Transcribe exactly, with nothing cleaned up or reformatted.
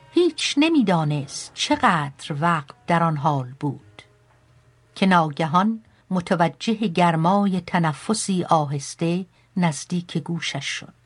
هیچ نمی‌دانست چقدر وقت در آن حال بود که ناگهان متوجه گرمای تنفسی آهسته نزدیک گوشش شد.